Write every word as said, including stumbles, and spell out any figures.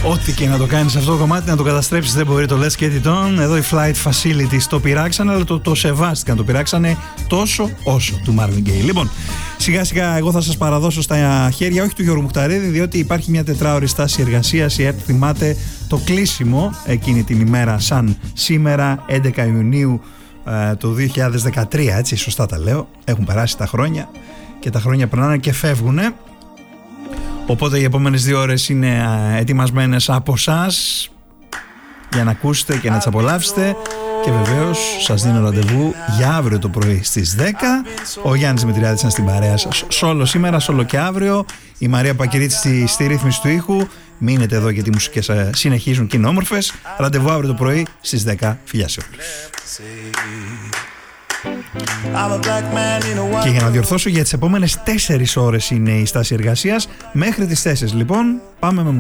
Ό,τι και να το κάνεις αυτό το κομμάτι, να το καταστρέψεις δεν μπορεί. Το Let's Get It On. Εδώ οι Flight Facilities το πειράξανε, αλλά το, το σεβάστηκαν. Το πειράξανε τόσο όσο του Marvin Gaye. Λοιπόν, σιγά σιγά εγώ θα σας παραδώσω στα χέρια όχι του Γιώργου Μουχταρίδη, διότι υπάρχει μια τετράωρη στάση εργασίας. Η ΕΡΤ θυμάται το κλείσιμο εκείνη την ημέρα, σαν σήμερα, έντεκα Ιουνίου ε, του δύο χιλιάδες δεκατρία. Έτσι, σωστά τα λέω. Έχουν περάσει τα χρόνια και τα χρόνια περνάνε και φεύγουνε. Οπότε οι επόμενες δύο ώρες είναι ετοιμασμένες από εσάς για να ακούσετε και να τις απολαύσετε. Και βεβαίως σας δίνω ραντεβού για αύριο το πρωί στις δέκα. Ο Γιάννης Δημητριάδης είναι στην παρέα σας σόλο σήμερα, σόλο και αύριο. Η Μαρία Πακυρίτη στη, στη ρύθμιση του ήχου. Μείνετε εδώ γιατί οι μουσικές συνεχίζουν και είναι όμορφες. Ραντεβού αύριο το πρωί στις δέκα. Φιλιά σε όλους. Και για να διορθώσω, για τις επόμενες τέσσερις ώρες είναι η στάση εργασίας. Μέχρι τις τέσσερις λοιπόν πάμε με